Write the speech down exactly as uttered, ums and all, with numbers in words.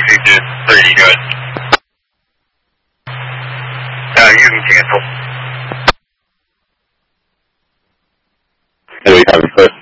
sixty-three, good. Uh, you can cancel. Hey, we have a first